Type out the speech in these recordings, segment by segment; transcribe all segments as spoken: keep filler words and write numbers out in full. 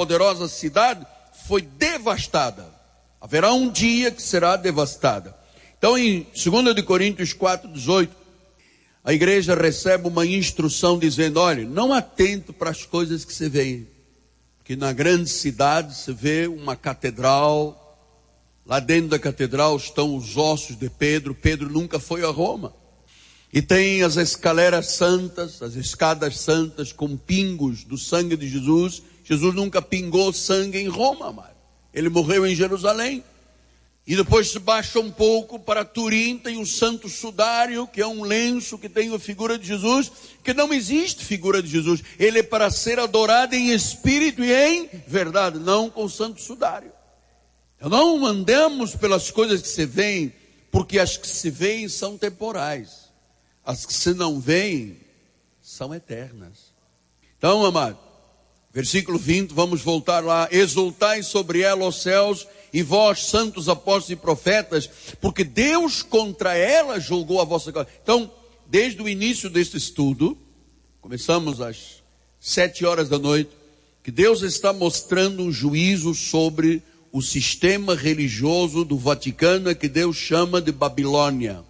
poderosa cidade foi devastada. Haverá um dia que será devastada. Então, em dois Coríntios quatro, dezoito, a igreja recebe uma instrução dizendo: olha, não atento para as coisas que se veem. Que na grande cidade se vê uma catedral, lá dentro da catedral estão os ossos de Pedro. Pedro nunca foi a Roma. E tem as escaleras santas, as escadas santas com pingos do sangue de Jesus. Jesus nunca pingou sangue em Roma, amado. Ele morreu em Jerusalém. E depois se baixa um pouco para Turim, tem o Santo Sudário, que é um lenço que tem a figura de Jesus, que não existe figura de Jesus. Ele é para ser adorado em espírito e em verdade, não com o Santo Sudário. Então não andamos pelas coisas que se veem, porque as que se veem são temporais. As que se não veem são eternas. Então, amado, versículo vinte, vamos voltar lá. Exultai sobre ela, os céus, e vós, santos apóstolos e profetas, porque Deus contra ela julgou a vossa causa. Então, desde o início deste estudo, começamos às sete horas da noite, que Deus está mostrando um juízo sobre o sistema religioso do Vaticano, que Deus chama de Babilônia,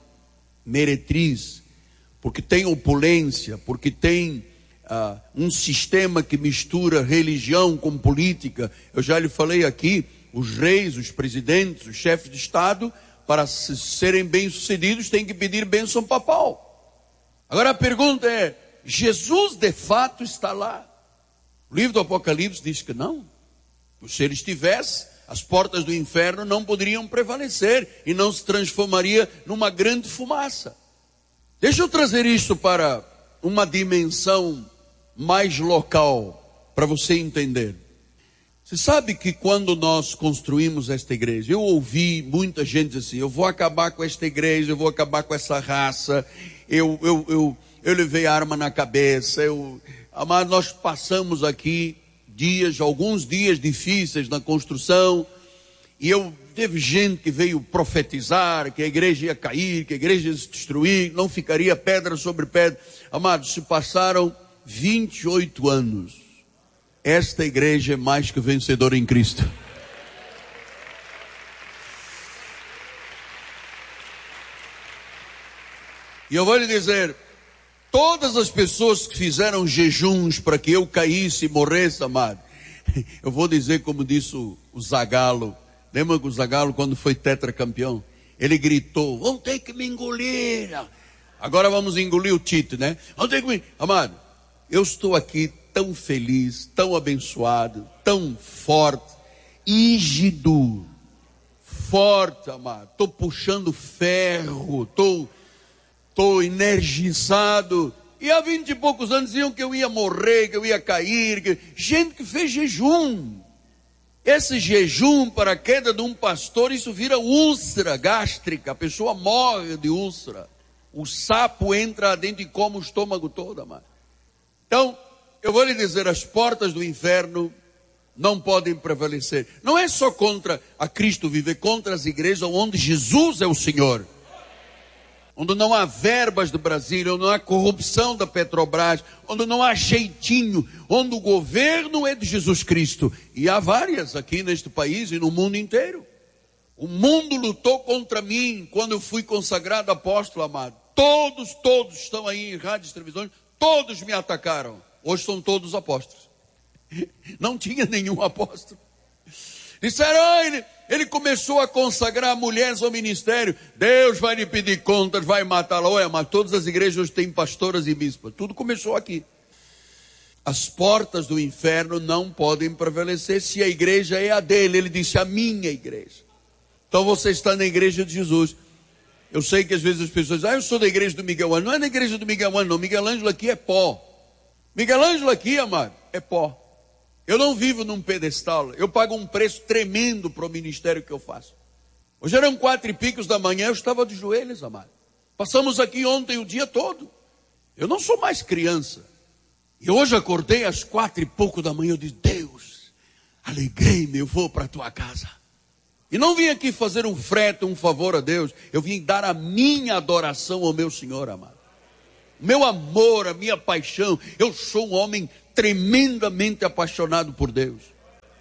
meretriz, porque tem opulência, porque tem uh, um sistema que mistura religião com política. Eu já lhe falei aqui, os reis, os presidentes, os chefes de Estado, para serem bem-sucedidos, têm que pedir bênção papal. Agora a pergunta é, Jesus de fato está lá? O livro do Apocalipse diz que não. Se ele estivesse, as portas do inferno não poderiam prevalecer e não se transformaria numa grande fumaça. Deixa eu trazer isso para uma dimensão mais local, para você entender. Você sabe que quando nós construímos esta igreja, eu ouvi muita gente dizer assim, eu vou acabar com esta igreja, eu vou acabar com essa raça, eu, eu, eu, eu levei arma na cabeça, eu... Mas nós passamos aqui dias, alguns dias difíceis na construção, e eu teve gente que veio profetizar que a igreja ia cair, que a igreja ia se destruir, não ficaria pedra sobre pedra. Amados, se passaram vinte e oito anos. Esta igreja é mais que vencedora em Cristo. E eu vou lhe dizer, todas as pessoas que fizeram jejuns para que eu caísse e morresse, amado, eu vou dizer como disse o, o Zagallo. Lembra que o Zagallo, quando foi tetracampeão, ele gritou, vão ter que me engolir. Agora vamos engolir o Tite, né? Vão ter que me... Amado, eu estou aqui tão feliz, tão abençoado, tão forte, ígido, forte, amado. Estou puxando ferro, estou, estou energizado. E há vinte e poucos anos diziam que eu ia morrer, que eu ia cair. Que... Gente que fez jejum. Esse jejum para a queda de um pastor, isso vira úlcera gástrica. A pessoa morre de úlcera. O sapo entra dentro e come o estômago todo, amado. Então, eu vou lhe dizer, as portas do inferno não podem prevalecer. Não é só contra a Cristo viver, contra as igrejas onde Jesus é o Senhor. Onde não há verbas do Brasil, onde não há corrupção da Petrobras, onde não há jeitinho, onde o governo é de Jesus Cristo. E há várias aqui neste país e no mundo inteiro. O mundo lutou contra mim quando eu fui consagrado apóstolo, amado. Todos, todos estão aí em rádios e televisões, todos me atacaram. Hoje são todos apóstolos. Não tinha nenhum apóstolo. Disseram, oh, ele, ele começou a consagrar mulheres ao ministério. Deus vai lhe pedir contas, vai matá-la. Olha, mas todas as igrejas têm pastoras e bispas. Tudo começou aqui. As portas do inferno não podem prevalecer se a igreja é a dele. Ele disse, a minha igreja. Então você está na igreja de Jesus. Eu sei que às vezes as pessoas dizem, ah, eu sou da igreja do Miguel Ângelo. Não é na igreja do Miguel Ângelo, não. Miguel Ângelo aqui é pó. Miguel Ângelo aqui, amado, é pó. Eu não vivo num pedestal. Eu pago um preço tremendo para o ministério que eu faço. Hoje eram quatro e picos da manhã, eu estava de joelhos, amado. Passamos aqui ontem o dia todo. Eu não sou mais criança. E hoje acordei às quatro e pouco da manhã, eu disse, Deus, alegrei-me, eu vou para a tua casa. E não vim aqui fazer um frete, um favor a Deus. Eu vim dar a minha adoração ao meu Senhor, amado. Meu amor, a minha paixão. Eu sou um homem tremendamente apaixonado por Deus.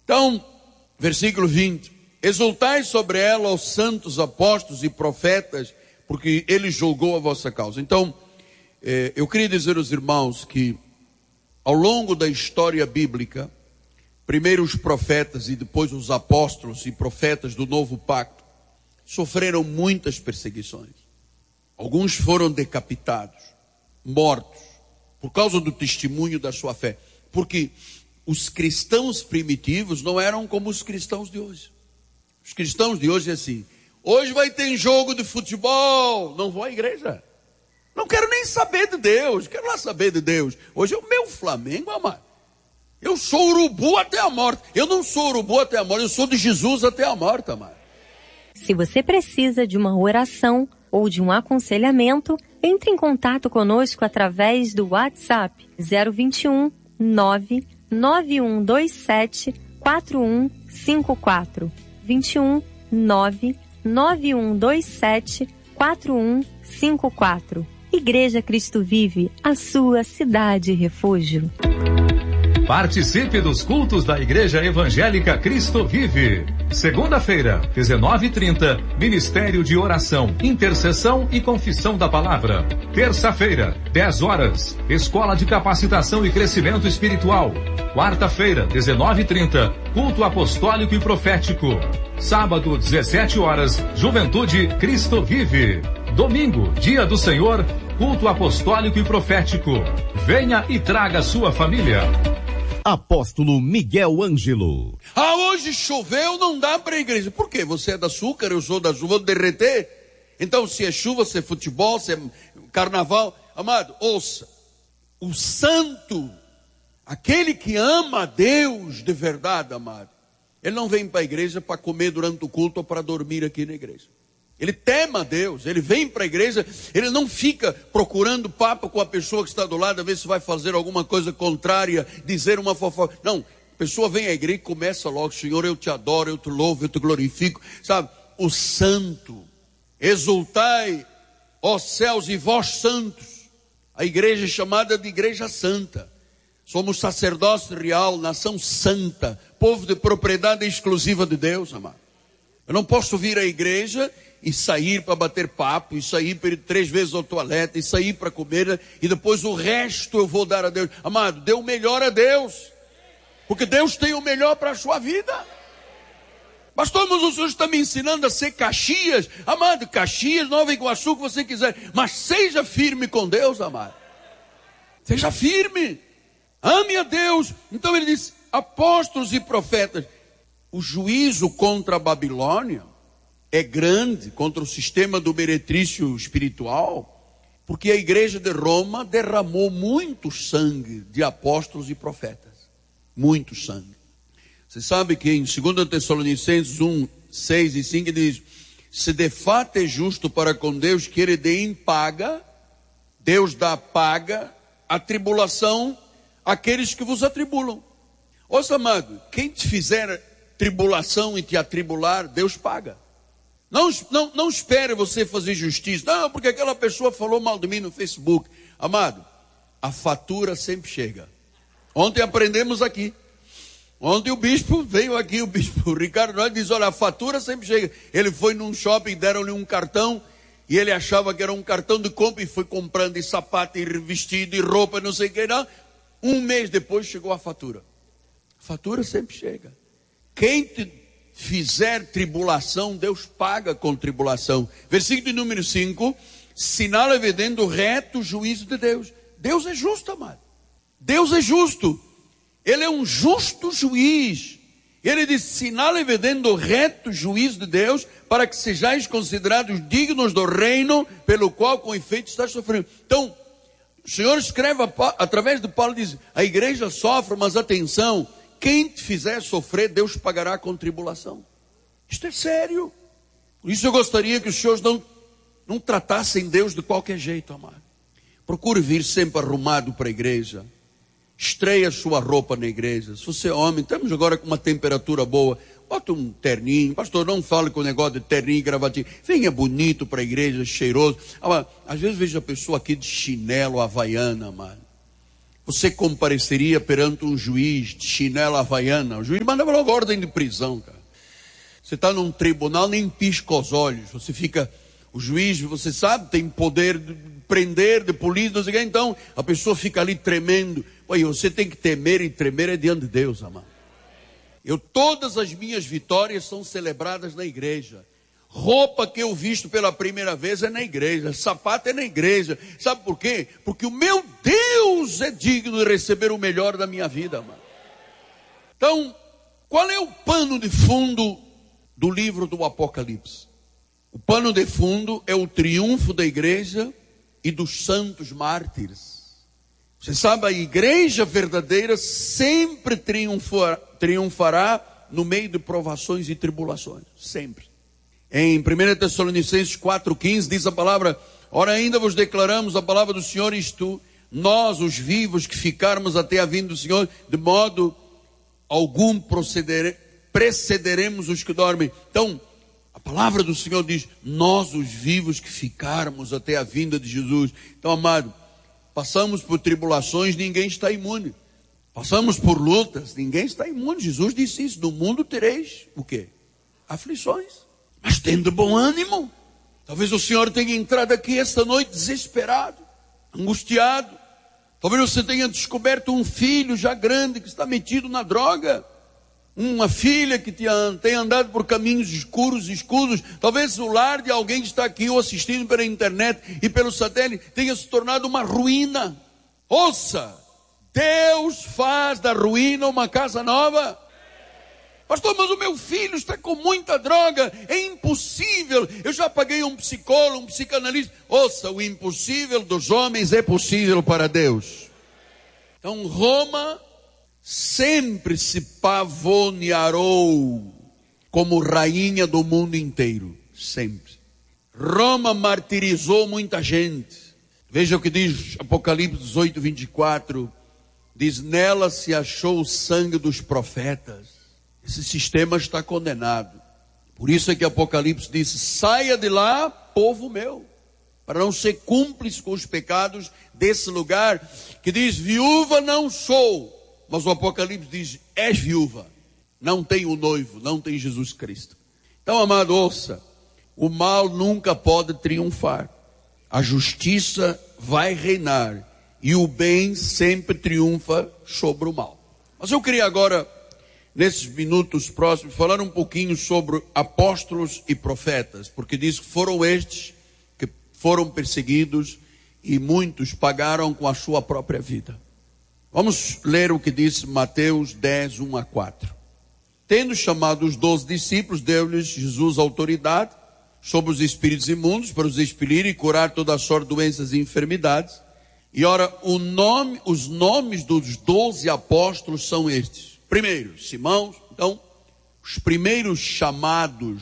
Então, versículo vinte. Exultai sobre ela os santos apóstolos e profetas, porque ele julgou a vossa causa. Então, eh, eu queria dizer aos irmãos que, ao longo da história bíblica, primeiro os profetas e depois os apóstolos e profetas do novo pacto, sofreram muitas perseguições. Alguns foram decapitados, mortos, por causa do testemunho da sua fé. Porque os cristãos primitivos não eram como os cristãos de hoje. Os cristãos de hoje é assim: hoje vai ter jogo de futebol, não vou à igreja. Não quero nem saber de Deus, quero lá saber de Deus. Hoje é o meu Flamengo, amado. Eu sou urubu até a morte. Eu não sou urubu até a morte, eu sou de Jesus até a morte, amado. Se você precisa de uma oração ou de um aconselhamento, entre em contato conosco através do WhatsApp zero vinte e um, nove nove um dois sete, quatro um cinco quatro. vinte e um, nove nove um dois sete, quatro um cinco quatro. Igreja Cristo Vive, a sua cidade refúgio. Participe dos cultos da Igreja Evangélica Cristo Vive. Segunda-feira, dezenove e trinta, Ministério de Oração, Intercessão e Confissão da Palavra. Terça-feira, dez horas, Escola de Capacitação e Crescimento Espiritual. Quarta-feira, dezenove e trinta, Culto Apostólico e Profético. Sábado, dezessete horas, Juventude Cristo Vive. Domingo, Dia do Senhor, Culto Apostólico e Profético. Venha e traga sua família. Apóstolo Miguel Ângelo. Ah, hoje choveu, não dá para a igreja. Por quê? Você é da açúcar, eu sou da chuva, vou derreter. Então, se é chuva, se é futebol, se é carnaval. Amado, ouça. O santo, aquele que ama a Deus de verdade, amado, ele não vem para a igreja para comer durante o culto ou para dormir aqui na igreja. Ele teme a Deus, ele vem para a igreja, ele não fica procurando papo com a pessoa que está do lado, a ver se vai fazer alguma coisa contrária, dizer uma fofoca. Não, a pessoa vem à igreja e começa logo: Senhor, eu te adoro, eu te louvo, eu te glorifico. Sabe, o santo, exultai, ó céus e vós santos. A igreja é chamada de igreja santa. Somos sacerdócio real, nação santa, povo de propriedade exclusiva de Deus, amado. Eu não posso vir à igreja e sair para bater papo, e sair para ir três vezes ao toalete, e sair para comer, e depois o resto eu vou dar a Deus. Amado, dê o melhor a Deus, porque Deus tem o melhor para a sua vida. Pastor, mas o senhor está me ensinando a ser Caxias. Amado, Caxias, Nova Iguaçu, o que você quiser, mas seja firme com Deus, amado. Seja firme, ame a Deus. Então ele diz: apóstolos e profetas. O juízo contra a Babilônia é grande, contra o sistema do meretrício espiritual, porque a igreja de Roma derramou muito sangue de apóstolos e profetas. Muito sangue. Você sabe que em dois Tessalonicenses um, seis e cinco diz: se de fato é justo para com Deus que ele dê em paga, Deus dá paga, a tribulação àqueles que vos atribulam. Ouça, amado, quem te fizer tribulação e te atribular, Deus paga. Não, não, não espere você fazer justiça. Não, porque aquela pessoa falou mal de mim no Facebook. Amado, a fatura sempre chega. Ontem aprendemos aqui. Ontem o bispo veio aqui, o bispo Ricardo, nós diz: olha, a fatura sempre chega. Ele foi num shopping, deram-lhe um cartão, e ele achava que era um cartão de compra, e foi comprando e sapato, e vestido, e roupa, não sei o que, não. Um mês depois chegou a fatura. A fatura sempre chega. Quem te fizer tribulação, Deus paga com tribulação. Versículo número cinco, sinal evidente do reto juízo de Deus. Deus é justo, amado. Deus é justo. Ele é um justo juiz. Ele diz: sinal evidente do reto juízo de Deus, para que sejais considerados dignos do reino pelo qual com efeito estás sofrendo. Então, o Senhor escreve através de Paulo, diz: a igreja sofre, mas atenção, quem te fizer sofrer, Deus pagará com tribulação. Isto é sério. Por isso eu gostaria que os senhores não, não tratassem Deus de qualquer jeito, amado. Procure vir sempre arrumado para a igreja. Estreia a sua roupa na igreja. Se você é homem, estamos agora com uma temperatura boa, bota um terninho. Pastor, não fale com o negócio de terninho e gravatinho. Venha bonito para a igreja, cheiroso. Às vezes vejo a pessoa aqui de chinelo havaiana, amado. você compareceria perante um juiz de chinela havaiana? O juiz mandava logo ordem de prisão, cara. Você está num tribunal, nem pisca os olhos. Você fica, o juiz, você sabe, tem poder de prender, de polícia, não sei o que. Então, a pessoa fica ali tremendo. Oi, você tem que temer e tremer é diante de Deus, amado. Eu, todas as minhas vitórias são celebradas na igreja. Roupa que eu visto pela primeira vez é na igreja. Sapato é na igreja. Sabe por quê? Porque o meu Deus é digno de receber o melhor da minha vida, amado. Então, qual é o pano de fundo do livro do Apocalipse? O pano de fundo é o triunfo da igreja e dos santos mártires. Você sabe, a igreja verdadeira sempre triunfará, triunfará no meio de provações e tribulações. Sempre. Em primeira Tessalonicenses quatro, quinze diz a palavra: ora, ainda vos declaramos a palavra do Senhor, isto, nós os vivos que ficarmos até a vinda do Senhor, de modo algum proceder, precederemos os que dormem. Então, a palavra do Senhor diz, nós os vivos que ficarmos até a vinda de Jesus. Então, amado, passamos por tribulações, ninguém está imune. Passamos por lutas, ninguém está imune. Jesus disse isso, no mundo tereis o quê? Aflições. Mas tendo bom ânimo. Talvez o Senhor tenha entrado aqui esta noite desesperado, angustiado. Talvez você tenha descoberto um filho já grande que está metido na droga. Uma filha que tenha andado por caminhos escuros e escuros. Talvez o lar de alguém que está aqui ou assistindo pela internet e pelo satélite tenha se tornado uma ruína. Ouça, Deus faz da ruína uma casa nova. Pastor, mas o meu filho está com muita droga, é impossível. Eu já paguei um psicólogo, um psicanalista. Ouça, o impossível dos homens é possível para Deus. Então Roma sempre se pavonearou como rainha do mundo inteiro. Sempre. Roma martirizou muita gente. Veja o que diz Apocalipse dezoito, vinte e quatro. Diz, nela se achou o sangue dos profetas. Esse sistema está condenado. Por isso é que Apocalipse disse, saia de lá, povo meu, para não ser cúmplice com os pecados desse lugar, que diz, viúva não sou, mas o Apocalipse diz, és viúva, não tem o noivo, não tem Jesus Cristo. Então, amado, ouça, o mal nunca pode triunfar, a justiça vai reinar, e o bem sempre triunfa sobre o mal. Mas eu queria agora, nesses minutos próximos, falar um pouquinho sobre apóstolos e profetas, porque diz que foram estes que foram perseguidos e muitos pagaram com a sua própria vida. Vamos ler o que diz Mateus dez, um a quatro. Tendo chamado os doze discípulos, deu-lhes Jesus autoridade sobre os espíritos imundos para os expelir e curar toda a sorte de doenças e enfermidades. E ora, o nome, os nomes dos doze apóstolos são estes. Primeiro, Simão. Então, os primeiros chamados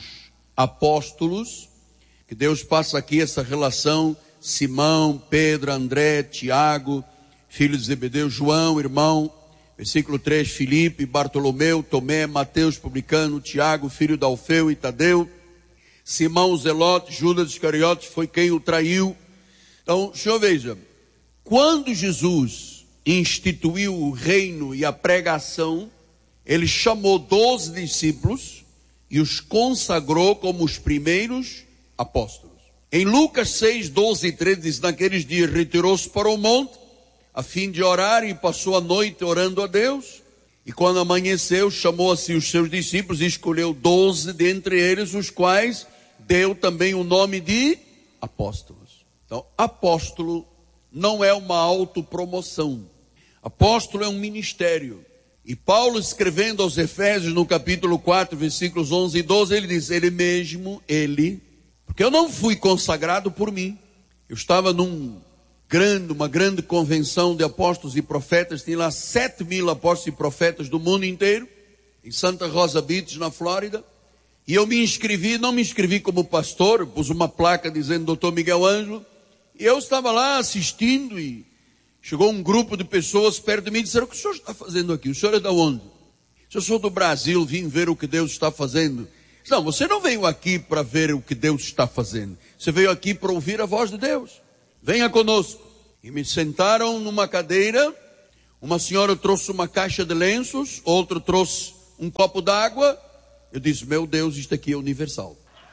apóstolos, que Deus passa aqui essa relação, Simão, Pedro, André, Tiago, filho de Zebedeu, João, irmão, versículo três, Filipe, Bartolomeu, Tomé, Mateus, publicano, Tiago, filho de Alfeu e Tadeu, Simão, Zelote, Judas Iscariotes foi quem o traiu. Então, o senhor veja, quando Jesus instituiu o reino e a pregação, ele chamou doze discípulos e os consagrou como os primeiros apóstolos. Em Lucas seis, doze e treze diz, naqueles dias retirou-se para o monte, a fim de orar, e passou a noite orando a Deus. E quando amanheceu, chamou a si os seus discípulos e escolheu doze dentre eles, os quais deu também o nome de apóstolos. Então, apóstolo não é uma autopromoção. Apóstolo é um ministério. E Paulo, escrevendo aos Efésios, no capítulo quatro, versículos onze e doze, ele diz, ele mesmo, ele, porque eu não fui consagrado por mim. Eu estava num grande, uma grande convenção de apóstolos e profetas, tinha lá sete mil apóstolos e profetas do mundo inteiro, em Santa Rosa Beach, na Flórida. E eu me inscrevi, não me inscrevi como pastor, pus uma placa dizendo doutor Miguel Ângelo. E eu estava lá assistindo e chegou um grupo de pessoas perto de mim e disseram, o que o senhor está fazendo aqui? O senhor é de onde? Eu sou do Brasil, vim ver o que Deus está fazendo. Não, você não veio aqui para ver o que Deus está fazendo. Você veio aqui para ouvir a voz de Deus. Venha conosco. E me sentaram numa cadeira Uma senhora trouxe uma caixa de lenços, outro trouxe um copo d'água. Eu disse, meu Deus, isto aqui é universal.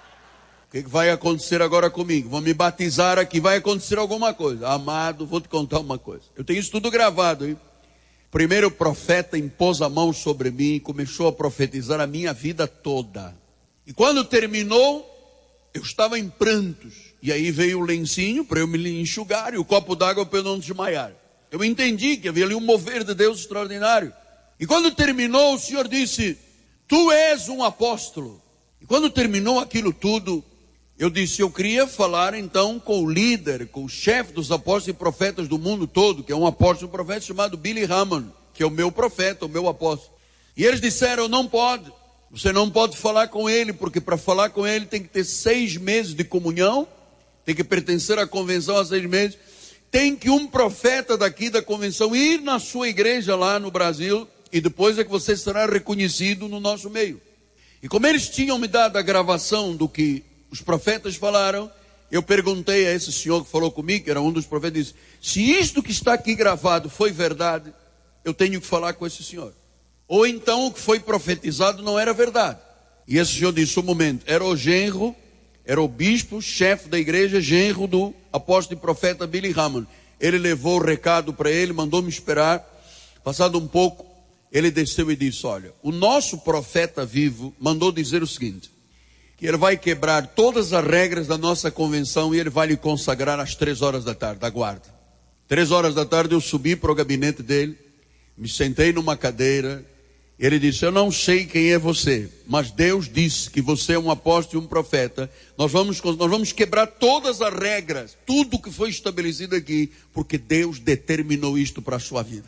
O que vai acontecer agora comigo? Vão me batizar aqui, vai acontecer alguma coisa. Amado, vou te contar uma coisa. Eu tenho isso tudo gravado, hein? Primeiro o profeta impôs a mão sobre mim e começou a profetizar a minha vida toda. E quando terminou, eu estava em prantos. E aí veio o lencinho para eu me enxugar e o copo d'água para eu não desmaiar. Eu entendi que havia ali um mover de Deus extraordinário. E quando terminou, o Senhor disse, tu és um apóstolo. E quando terminou aquilo tudo, eu disse, eu queria falar então com o líder, com o chefe dos apóstolos e profetas do mundo todo, que é um apóstolo e profeta chamado Billy Graham, que é o meu profeta, o meu apóstolo. E eles disseram, não pode, você não pode falar com ele, porque para falar com ele tem que ter seis meses de comunhão, tem que pertencer à convenção há seis meses, tem que um profeta daqui da convenção ir na sua igreja lá no Brasil, e depois é que você será reconhecido no nosso meio. E como eles tinham me dado a gravação do que os profetas falaram, eu perguntei a esse senhor que falou comigo, que era um dos profetas, disse, se isto que está aqui gravado foi verdade, eu tenho que falar com esse senhor. Ou então o que foi profetizado não era verdade. E esse senhor disse, um momento, era o genro, era o bispo, chefe da igreja, genro do apóstolo e profeta Billy Graham. Ele levou o recado para ele, mandou-me esperar. Passado um pouco, ele desceu e disse, olha, o nosso profeta vivo mandou dizer o seguinte, que ele vai quebrar todas as regras da nossa convenção e ele vai lhe consagrar às três horas da tarde, aguarde. Três horas da tarde eu subi para o gabinete dele, me sentei numa cadeira, ele disse, eu não sei quem é você, mas Deus disse que você é um apóstolo e um profeta, nós vamos, nós vamos quebrar todas as regras, tudo que foi estabelecido aqui, porque Deus determinou isto para a sua vida.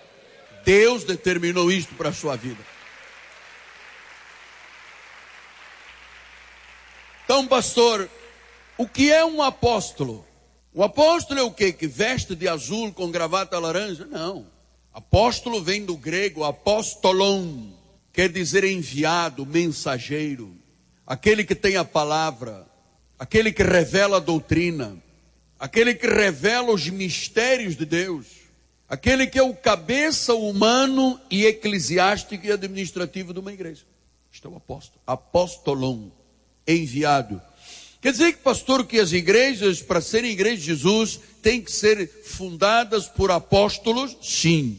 Deus determinou isto para a sua vida. Então, pastor, o que é um apóstolo? O apóstolo é o quê? Que veste de azul com gravata laranja? Não. Apóstolo vem do grego apóstolon, quer dizer enviado, mensageiro. Aquele que tem a palavra, aquele que revela a doutrina, aquele que revela os mistérios de Deus, aquele que é o cabeça humano e eclesiástico e administrativo de uma igreja. Isto é o apóstolo, apóstolon. Enviado. Quer dizer que, pastor, que as igrejas, para serem igrejas de Jesus, têm que ser fundadas por apóstolos? Sim.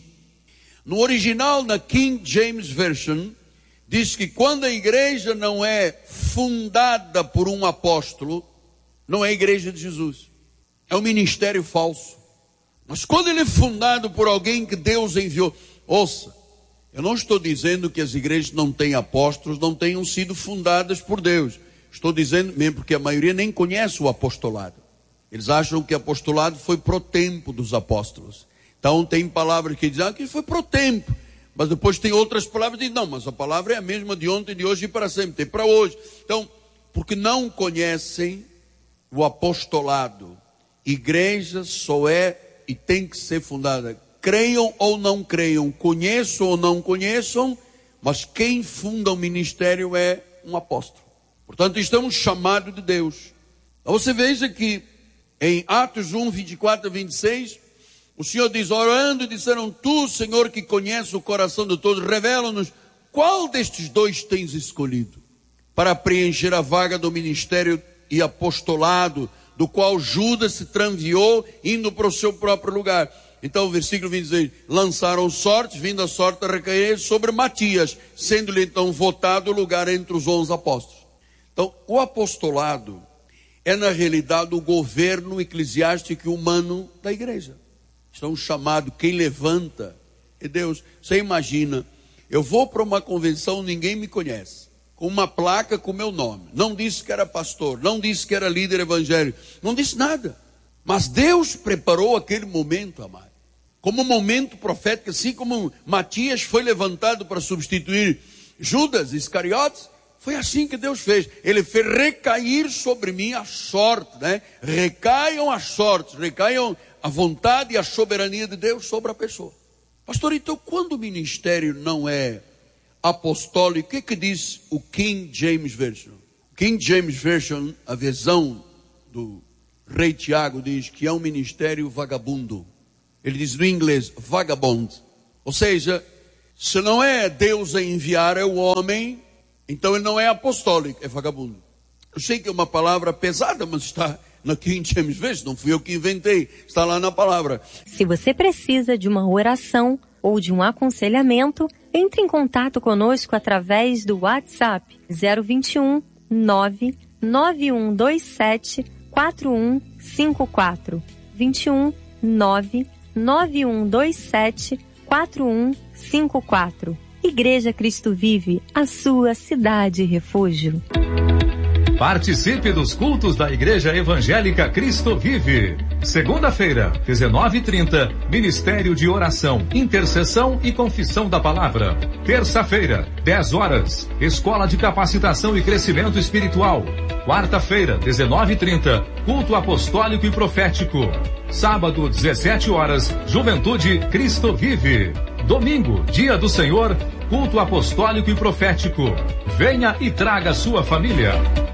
No original, na King James Version, diz que quando a igreja não é fundada por um apóstolo, não é a igreja de Jesus. É um ministério falso. Mas quando ele é fundado por alguém que Deus enviou, ouça, eu não estou dizendo que as igrejas não têm apóstolos, não tenham sido fundadas por Deus. Estou dizendo mesmo porque a maioria nem conhece o apostolado. Eles acham que o apostolado foi pro tempo dos apóstolos. Então tem palavras que dizem ah, que foi pro tempo. Mas depois tem outras palavras que dizem, não, mas a palavra é a mesma de ontem, de hoje e para sempre, tem para hoje. Então, porque não conhecem o apostolado. Igreja só é e tem que ser fundada. Creiam ou não creiam, conheçam ou não conheçam, mas quem funda o ministério é um apóstolo. Portanto, estamos chamados de Deus. Você veja que em Atos um, vinte e quatro a vinte e seis, o Senhor diz, orando e disseram, tu, Senhor, que conhece o coração de todos, revela-nos qual destes dois tens escolhido para preencher a vaga do ministério e apostolado, do qual Judas se transviou, indo para o seu próprio lugar. Então o versículo vinte e seis, lançaram sorte, vindo a sorte a recair sobre Matias, sendo-lhe então votado o lugar entre os onze apóstolos. Então, o apostolado é, na realidade, o governo eclesiástico e humano da igreja. Estão chamados, quem levanta é Deus. Você imagina, eu vou para uma convenção, ninguém me conhece, com uma placa com meu nome. Não disse que era pastor, não disse que era líder evangélico, não disse nada. Mas Deus preparou aquele momento, amado, como um momento profético, assim como Matias foi levantado para substituir Judas Iscariotes. Foi assim que Deus fez. Ele fez recair sobre mim a sorte, né? Recaiam as sortes, recaiam a vontade e a soberania de Deus sobre a pessoa. Pastor, então quando o ministério não é apostólico, o que que diz o King James Version? King James Version, a visão do rei Tiago diz que é um ministério vagabundo. Ele diz no inglês, vagabond. Ou seja, se não é Deus a enviar, é o homem, então ele não é apostólico, é vagabundo. Eu sei que é uma palavra pesada, mas está na King James Version, não fui eu que inventei, está lá na palavra. Se você precisa de uma oração ou de um aconselhamento, entre em contato conosco através do WhatsApp zero vinte e um, nove nove um dois sete, quatro um cinco quatro. vinte e um, nove nove um dois sete, quatro um cinco quatro. Igreja Cristo Vive, a sua cidade refúgio. Participe dos cultos da Igreja Evangélica Cristo Vive. Segunda-feira, dezenove e trinta, Ministério de Oração, Intercessão e Confissão da Palavra. Terça-feira, dez horas, Escola de Capacitação e Crescimento Espiritual. Quarta-feira, dezenove e trinta, Culto Apostólico e Profético. Sábado, dezessete horas, Juventude Cristo Vive. Domingo, Dia do Senhor, Culto Apostólico e Profético. Venha e traga sua família.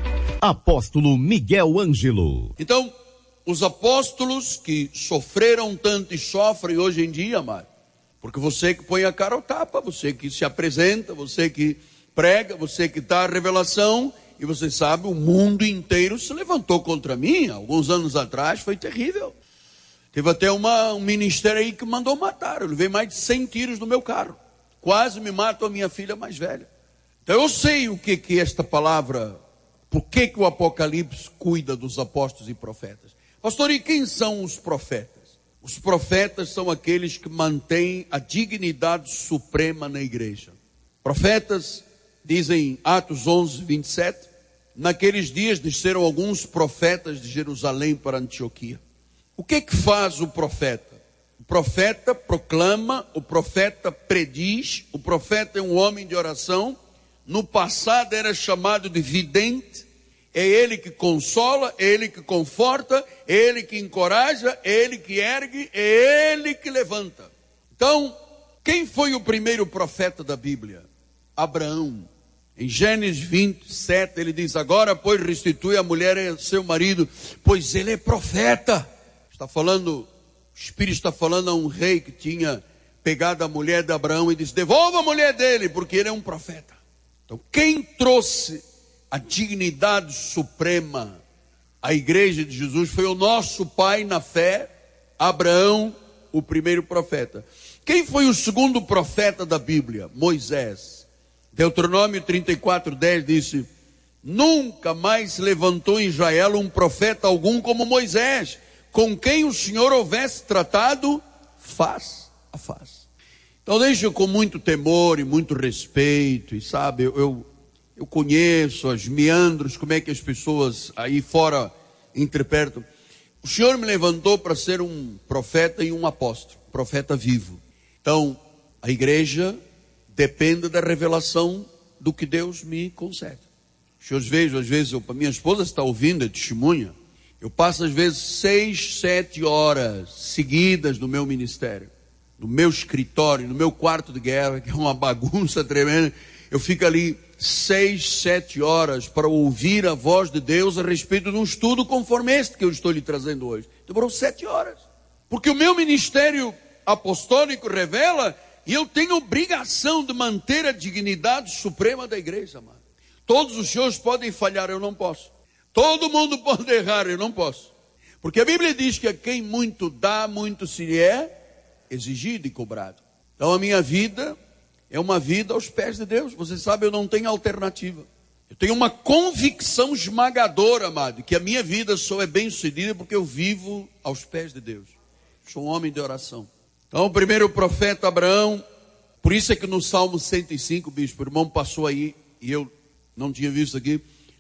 Apóstolo Miguel Ângelo. Então, os apóstolos que sofreram tanto e sofrem hoje em dia, amado, porque você que põe a cara ao tapa, você que se apresenta, você que prega, você que dá a revelação, e você sabe, o mundo inteiro se levantou contra mim. Alguns anos atrás foi terrível. Teve até uma, um ministério aí que mandou matar. Eu levei mais de cem tiros no meu carro. Quase me matou a minha filha mais velha. Então eu sei o que que esta palavra, por que que o Apocalipse cuida dos apóstolos e profetas. Pastor, e quem são os profetas? Os profetas são aqueles que mantêm a dignidade suprema na igreja. Profetas, dizem Atos onze, vinte e sete, naqueles dias desceram alguns profetas de Jerusalém para Antioquia. O que que faz o profeta? O profeta proclama, o profeta prediz, o profeta é um homem de oração. No passado era chamado de vidente. É ele que consola, é ele que conforta, é ele que encoraja, é ele que ergue, é ele que levanta. Então, quem foi o primeiro profeta da Bíblia? Abraão. Em Gênesis vinte e sete ele diz: agora pois restitui a mulher a seu marido, pois ele é profeta. Está falando, o Espírito está falando a um rei que tinha pegado a mulher de Abraão e disse: devolva a mulher dele, porque ele é um profeta. Então quem trouxe a dignidade suprema à igreja de Jesus foi o nosso pai na fé, Abraão, o primeiro profeta. Quem foi o segundo profeta da Bíblia? Moisés. Deuteronômio trinta e quatro, dez disse: nunca mais se levantou em Israel um profeta algum como Moisés, com quem o Senhor houvesse tratado face a face. Então deixa com muito temor e muito respeito, e sabe, eu, eu, eu conheço os meandros, como é que as pessoas aí fora interpretam. O Senhor me levantou para ser um profeta e um apóstolo, profeta vivo. Então, a igreja depende da revelação do que Deus me concede. Eu vejo, às vezes, eu, a minha esposa está ouvindo, é testemunha. Eu passo, às vezes, seis, sete horas seguidas no meu ministério, no meu escritório, no meu quarto de guerra, que é uma bagunça tremenda. Eu fico ali seis, sete horas para ouvir a voz de Deus a respeito de um estudo conforme este que eu estou lhe trazendo hoje. Demorou sete horas. Porque o meu ministério apostólico revela, e eu tenho obrigação de manter a dignidade suprema da igreja, amado. Todos os senhores podem falhar, eu não posso. Todo mundo pode errar, eu não posso. Porque a Bíblia diz que a quem muito dá, muito se lhe é exigido e cobrado. Então a minha vida é uma vida aos pés de Deus. Você sabe, eu não tenho alternativa. Eu tenho uma convicção esmagadora, amado, que a minha vida só é bem sucedida porque eu vivo aos pés de Deus. Sou um homem de oração. Então o primeiro profeta Abraão, por isso é que no Salmo cento e cinco, bispo, o irmão passou aí, e eu não tinha visto aqui: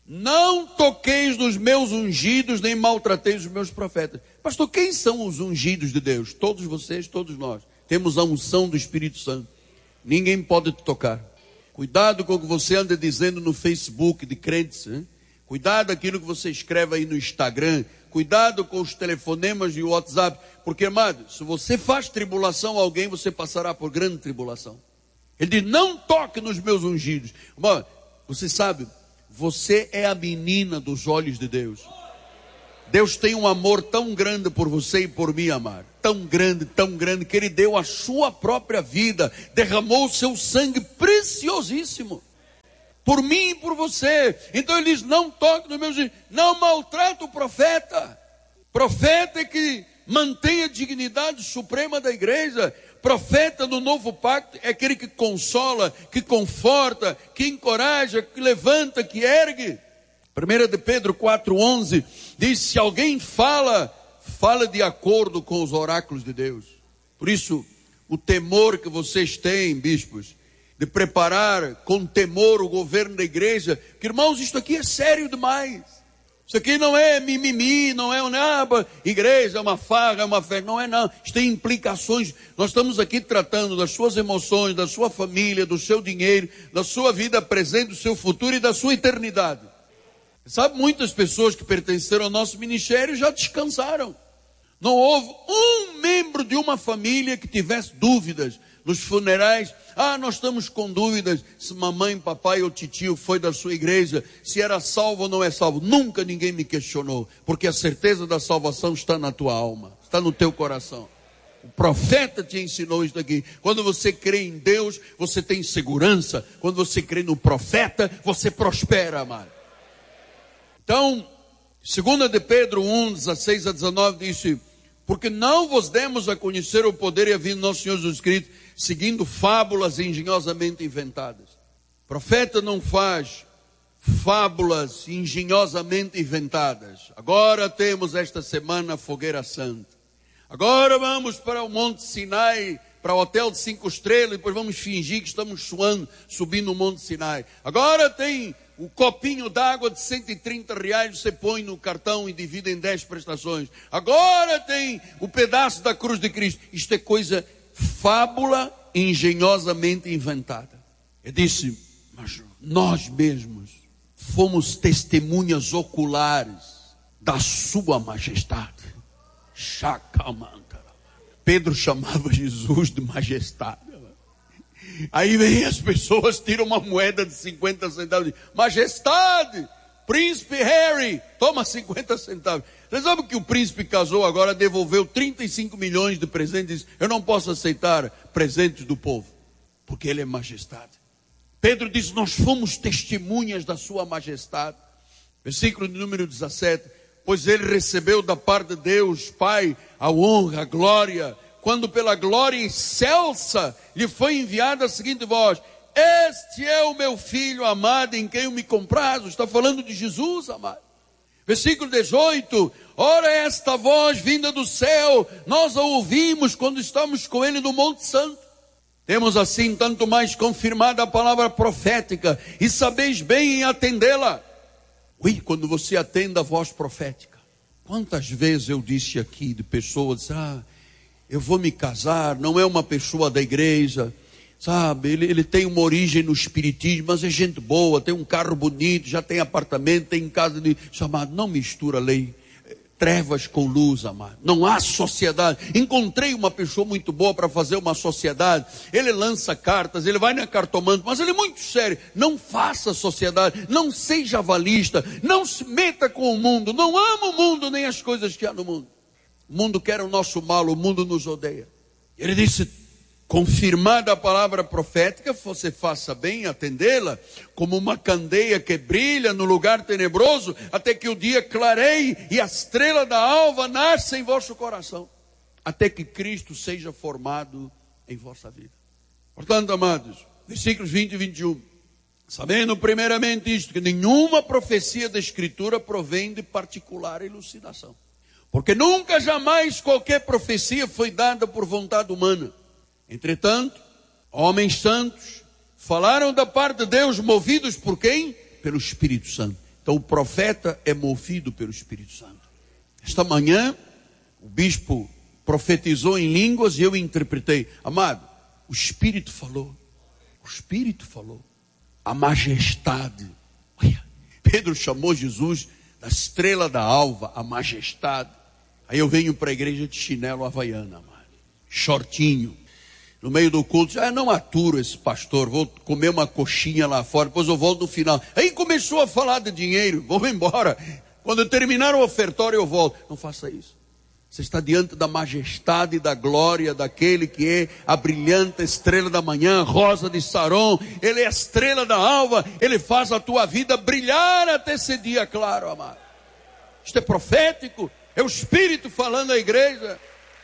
não toqueis nos meus ungidos, nem maltrateis os meus profetas. Pastor, quem são os ungidos de Deus? Todos vocês, todos nós. Temos a unção do Espírito Santo. Ninguém pode te tocar. Cuidado com o que você anda dizendo no Facebook de crentes, hein? Cuidado com aquilo que você escreve aí no Instagram. Cuidado com os telefonemas e o WhatsApp. Porque, amado, se você faz tribulação a alguém, você passará por grande tribulação. Ele diz: não toque nos meus ungidos. Bom, você sabe, você é a menina dos olhos de Deus. Deus tem um amor tão grande por você e por mim, amado. tão grande, tão grande, que ele deu a sua própria vida, derramou o seu sangue preciosíssimo, por mim e por você. Então ele diz, não toque no meu genital, não maltrate o profeta. Profeta é que mantém a dignidade suprema da igreja. Profeta do novo pacto é aquele que consola, que conforta, que encoraja, que levanta, que ergue. primeira de Pedro quatro, onze diz, se alguém fala, fala de acordo com os oráculos de Deus. Por isso, o temor que vocês têm, bispos, de preparar com temor o governo da igreja, que irmãos, isto aqui é sério demais. Isso aqui não é mimimi, não é uma igreja, é uma farra, é uma festa, não é não. Isto tem implicações. Nós estamos aqui tratando das suas emoções, da sua família, do seu dinheiro, da sua vida presente, do seu futuro e da sua eternidade. Sabe, muitas pessoas que pertenceram ao nosso ministério já descansaram. Não houve um membro de uma família que tivesse dúvidas nos funerais. Ah, nós estamos com dúvidas se mamãe, papai ou titio foi da sua igreja, se era salvo ou não é salvo. Nunca ninguém me questionou, porque a certeza da salvação está na tua alma, está no teu coração. O profeta te ensinou isso daqui. Quando você crê em Deus, você tem segurança. Quando você crê no profeta, você prospera, amado. Então, segunda de Pedro um, dezesseis a dezenove, diz, porque não vos demos a conhecer o poder e a vida do nosso Senhor Jesus Cristo, seguindo fábulas engenhosamente inventadas. O profeta não faz fábulas engenhosamente inventadas. Agora temos esta semana a fogueira santa. Agora vamos para o Monte Sinai, para o hotel de cinco estrelas, e depois vamos fingir que estamos suando, subindo o Monte Sinai. Agora tem o copinho d'água de cento e trinta reais, você põe no cartão e divide em dez prestações. Agora tem o pedaço da cruz de Cristo. Isto é coisa, fábula engenhosamente inventada. Eu disse, mas nós mesmos fomos testemunhas oculares da sua majestade. Chacamanta. Pedro chamava Jesus de majestade. Aí vem as pessoas, tiram uma moeda de cinquenta centavos e dizem, majestade, príncipe Harry, toma cinquenta centavos. Você sabe que o príncipe casou agora, devolveu trinta e cinco milhões de presentes. Eu não posso aceitar presentes do povo, porque ele é majestade. Pedro diz, nós fomos testemunhas da sua majestade. Versículo de número dezessete, pois ele recebeu da parte de Deus, Pai, a honra, a glória, quando pela glória excelsa lhe foi enviada a seguinte voz, este é o meu filho amado em quem eu me comprazo. Está falando de Jesus, amado. Versículo dezoito, ora esta voz vinda do céu, nós a ouvimos quando estamos com ele no Monte Santo. Temos assim tanto mais confirmada a palavra profética, e sabeis bem em atendê-la. Ui, quando você atende a voz profética. Quantas vezes eu disse aqui de pessoas, ah, eu vou me casar, não é uma pessoa da igreja, sabe, ele, ele tem uma origem no espiritismo, mas é gente boa, tem um carro bonito, já tem apartamento, tem casa de... Chamado, não mistura lei, trevas com luz, amado. Não há sociedade. Encontrei uma pessoa muito boa para fazer uma sociedade. Ele lança cartas, ele vai na cartomante, mas ele é muito sério. Não faça sociedade, não seja avalista, não se meta com o mundo, não ama o mundo nem as coisas que há no mundo. O mundo quer o nosso mal, o mundo nos odeia. Ele disse, confirmada a palavra profética, você faça bem atendê-la, como uma candeia que brilha no lugar tenebroso, até que o dia clareie e a estrela da alva nasça em vosso coração, até que Cristo seja formado em vossa vida. Portanto, amados, versículos vinte e vinte e um, sabendo primeiramente isto, que nenhuma profecia da Escritura provém de particular elucidação. Porque nunca, jamais, qualquer profecia foi dada por vontade humana. Entretanto, homens santos falaram da parte de Deus, movidos por quem? Pelo Espírito Santo. Então o profeta é movido pelo Espírito Santo. Esta manhã, o bispo profetizou em línguas e eu interpretei. Amado, o Espírito falou. O Espírito falou. A majestade. Olha, Pedro chamou Jesus da estrela da alva, a majestade. Aí eu venho para a igreja de chinelo havaiana, amado, shortinho. No meio do culto, ah, não aturo esse pastor, vou comer uma coxinha lá fora, depois eu volto no final. Aí começou a falar de dinheiro, vou embora. Quando eu terminar o ofertório eu volto. Não faça isso. Você está diante da majestade e da glória daquele que é a brilhante estrela da manhã, rosa de Saron. Ele é a estrela da alva. Ele faz a tua vida brilhar até esse dia claro, amado. Isto é profético. É o Espírito falando à igreja.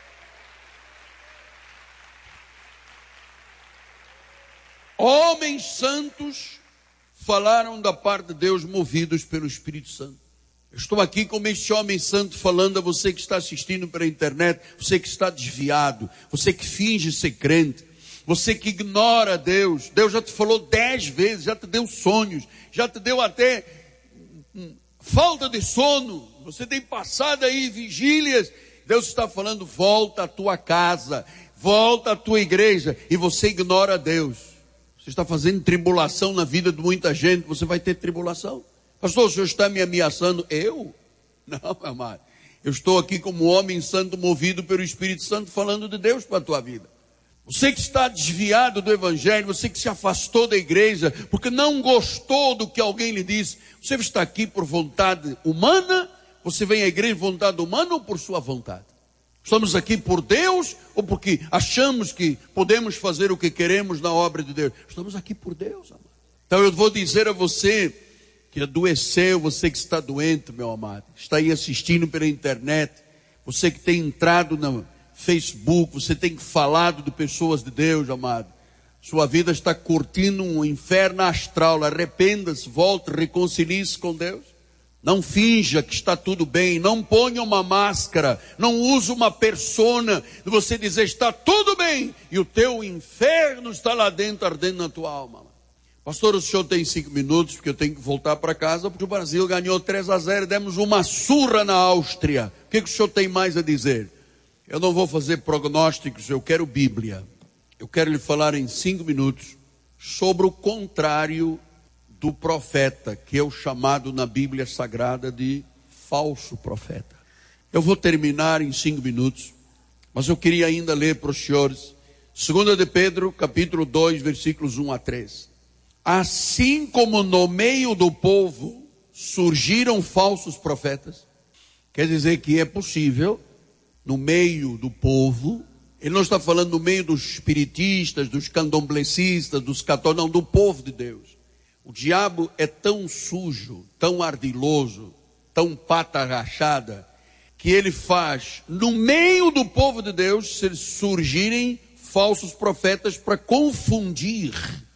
Homens santos falaram da parte de Deus, movidos pelo Espírito Santo. Eu estou aqui como este homem santo falando a você que está assistindo pela internet, você que está desviado, você que finge ser crente, você que ignora Deus. Deus já te falou dez vezes, já te deu sonhos, já te deu até hum, falta de sono. Você tem passado aí vigílias. Deus está falando, volta à tua casa, volta à tua igreja, e você ignora Deus. Você está fazendo tribulação na vida de muita gente, você vai ter tribulação. Pastor, o senhor está me ameaçando? Eu? Não, meu amado. Eu estou aqui como homem santo, movido pelo Espírito Santo, falando de Deus para a tua vida. Você que está desviado do Evangelho, você que se afastou da igreja, porque não gostou do que alguém lhe disse. Você está aqui por vontade humana? Você vem à igreja por vontade humana ou por sua vontade? Estamos aqui por Deus ou porque achamos que podemos fazer o que queremos na obra de Deus? Estamos aqui por Deus, amado. Então eu vou dizer a você que adoeceu, você que está doente, meu amado, está aí assistindo pela internet, você que tem entrado no Facebook, você tem falado de pessoas de Deus, amado, sua vida está curtindo um inferno astral. Arrependa-se, volte, reconcilie-se com Deus. Não finja que está tudo bem, não ponha uma máscara, não use uma persona de você dizer está tudo bem e o teu inferno está lá dentro ardendo na tua alma. Pastor, o senhor tem cinco minutos, porque eu tenho que voltar para casa, porque o Brasil ganhou três a zero, demos uma surra na Áustria. O que, que o senhor tem mais a dizer? Eu não vou fazer prognósticos, eu quero Bíblia. Eu quero lhe falar em cinco minutos sobre o contrário do profeta, que é o chamado na Bíblia Sagrada de falso profeta. Eu vou terminar em cinco minutos, mas eu queria ainda ler para os senhores, segunda de Pedro, capítulo dois, versículos um a três. Assim como no meio do povo surgiram falsos profetas, quer dizer que é possível, no meio do povo, ele não está falando no meio dos espiritistas, dos candomblecistas, dos católicos, não, do povo de Deus. O diabo é tão sujo, tão ardiloso, tão pata rachada, que ele faz, no meio do povo de Deus, surgirem falsos profetas para confundir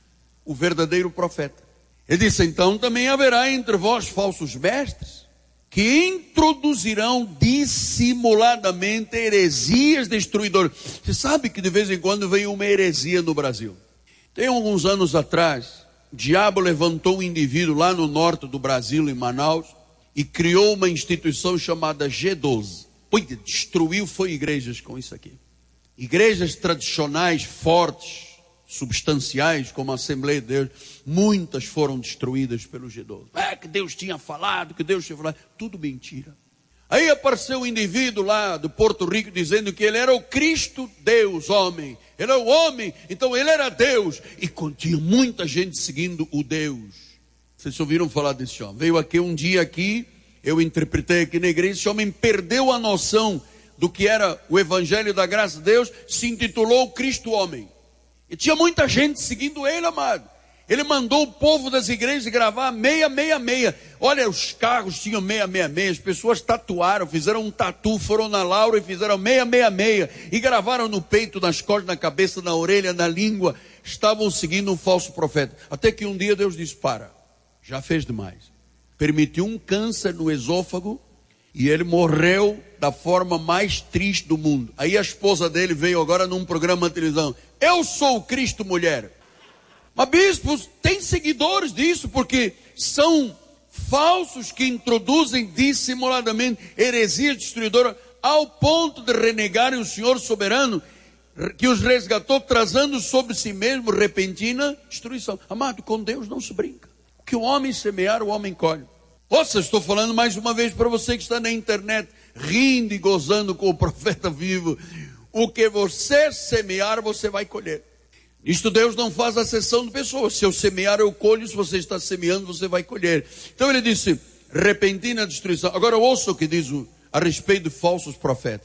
o verdadeiro profeta. Ele disse, então também haverá entre vós falsos mestres, que introduzirão dissimuladamente heresias destruidoras. Você sabe que de vez em quando vem uma heresia no Brasil. Tem alguns anos atrás, o diabo levantou um indivíduo lá no norte do Brasil, em Manaus, e criou uma instituição chamada G doze. Pois destruiu, foi igrejas com isso aqui. Igrejas tradicionais, fortes, substanciais, como a Assembleia de Deus, muitas foram destruídas pelo G doze. É que Deus tinha falado, que Deus tinha falado, tudo mentira. Aí apareceu um indivíduo lá do Porto Rico dizendo que ele era o Cristo Deus, homem. Ele era o homem, então ele era Deus. E tinha muita gente seguindo o Deus. Vocês ouviram falar desse homem? Veio aqui um dia aqui, eu interpretei aqui na igreja, esse homem perdeu a noção do que era o Evangelho da Graça de Deus, se intitulou Cristo Homem. E tinha muita gente seguindo ele, amado. Ele mandou o povo das igrejas gravar meia, meia, meia. Olha, os carros tinham meia, meia, meia. As pessoas tatuaram, fizeram um tatu, foram na Laura e fizeram meia, meia, meia. E gravaram no peito, nas costas, na cabeça, na orelha, na língua. Estavam seguindo um falso profeta. Até que um dia Deus disse, para, já fez demais. Permitiu um câncer no esôfago e ele morreu da forma mais triste do mundo. Aí a esposa dele veio agora num programa de televisão. Eu sou o Cristo, mulher. Mas bispos, tem seguidores disso, porque são falsos que introduzem dissimuladamente heresias destruidoras, ao ponto de renegarem o Senhor soberano, que os resgatou, trazendo sobre si mesmo repentina destruição. Amado, com Deus não se brinca. O que o homem semear, o homem colhe. Ouça, estou falando mais uma vez para você que está na internet, rindo e gozando com o profeta vivo. O que você semear, você vai colher. Isto Deus não faz acessão de pessoas. Se eu semear, eu colho. Se você está semeando, você vai colher. Então ele disse, repentina destruição. Agora ouça o que diz o, a respeito de falsos profetas.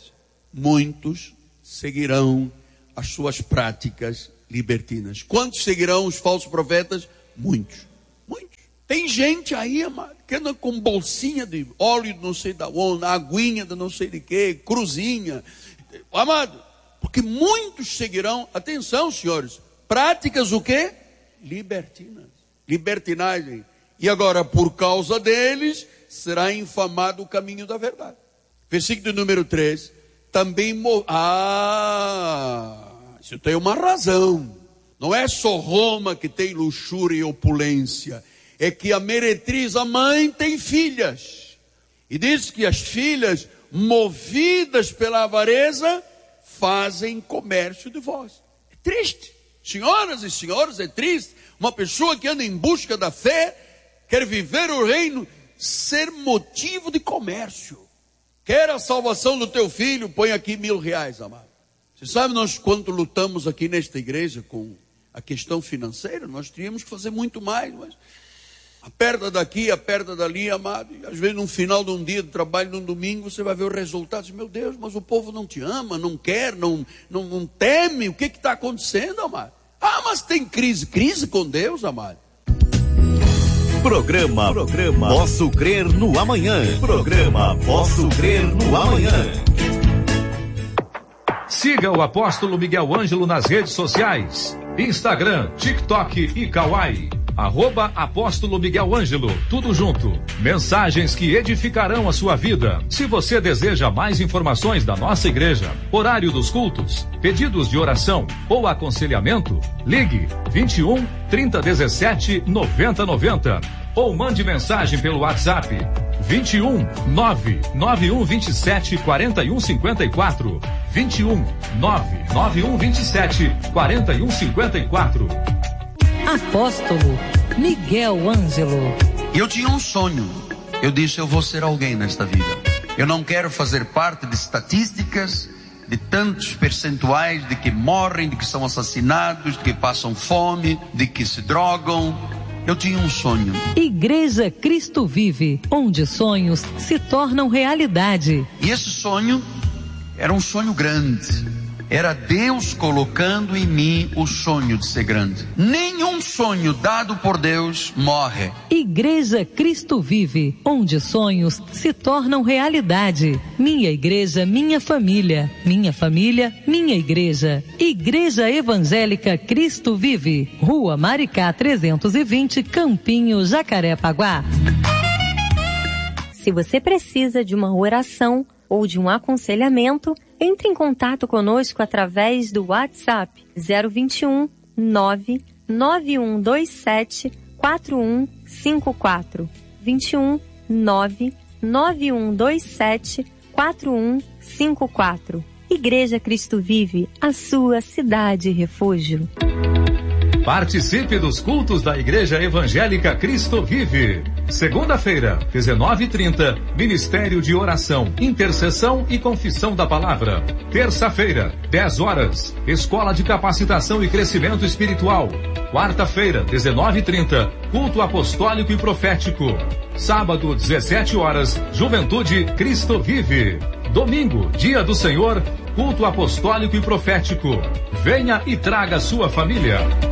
muitos seguirão as suas práticas libertinas. Quantos seguirão os falsos profetas? Muitos. Muitos. Tem gente aí, amado, que anda com bolsinha de óleo de não sei da onde, aguinha de não sei de quê, cruzinha. Amado, porque muitos seguirão, atenção senhores, práticas o quê? Libertinas. Libertinagem. E agora, por causa deles, será infamado o caminho da verdade. Versículo número três. Também, mo- ah, isso tem uma razão. Não é só Roma que tem luxúria e opulência. É que a meretriz, a mãe, tem filhas. E diz que as filhas, movidas pela avareza, fazem comércio de vós. É triste. Senhoras e senhores, é triste. Uma pessoa que anda em busca da fé, quer viver o reino, ser motivo de comércio. Quer a salvação do teu filho, põe aqui mil reais, amado. Você sabe nós quanto lutamos aqui nesta igreja com a questão financeira? Nós teríamos que fazer muito mais, mas aperta daqui, aperta dali, amado. E às vezes no final de um dia de trabalho, num domingo, você vai ver os resultados. Meu Deus, mas o povo não te ama, não quer, não, não, não teme. O que está acontecendo, amado? Ah, mas tem crise. Crise com Deus, amado. Programa, programa Posso Crer no Amanhã. Programa Posso Crer no Amanhã. Siga o apóstolo Miguel Ângelo nas redes sociais. Instagram, TikTok e Kawaii. Arroba Apóstolo Miguel Ângelo, tudo junto. Mensagens que edificarão a sua vida. Se você deseja mais informações da nossa igreja, horário dos cultos, pedidos de oração ou aconselhamento, ligue vinte e um, trinta, dezessete, noventa, noventa ou mande mensagem pelo WhatsApp vinte e um, nove nove um vinte e sete, quarenta e um cinquenta e quatro. vinte e um, nove nove um vinte e sete, quarenta e um cinquenta e quatro. Apóstolo Miguel Ângelo. Eu tinha um sonho. Eu disse, eu vou ser alguém nesta vida. Eu não quero fazer parte de estatísticas, de tantos percentuais de que morrem, de que são assassinados, de que passam fome, de que se drogam. Eu tinha um sonho. Igreja Cristo Vive, onde sonhos se tornam realidade. E esse sonho era um sonho grande. Era Deus colocando em mim o sonho de ser grande. Nenhum sonho dado por Deus morre. Igreja Cristo Vive, onde sonhos se tornam realidade. Minha igreja, minha família. Minha família, minha igreja. Igreja Evangélica Cristo Vive. Rua Maricá trezentos e vinte, Campinho, Jacarepaguá. Se você precisa de uma oração ou de um aconselhamento, entre em contato conosco através do WhatsApp zero vinte e um, nove nove um dois sete, quatro um cinco quatro. vinte e um, nove nove um dois sete, quatro um cinco quatro. Igreja Cristo Vive, a sua cidade refúgio. Participe dos cultos da Igreja Evangélica Cristo Vive. Segunda-feira, dezenove e trinta, Ministério de Oração, Intercessão e Confissão da Palavra. Terça-feira, dez horas, Escola de Capacitação e Crescimento Espiritual. Quarta-feira, dezenove e trinta, Culto Apostólico e Profético. Sábado, dezessete horas, Juventude Cristo Vive. Domingo, Dia do Senhor, Culto Apostólico e Profético. Venha e traga sua família.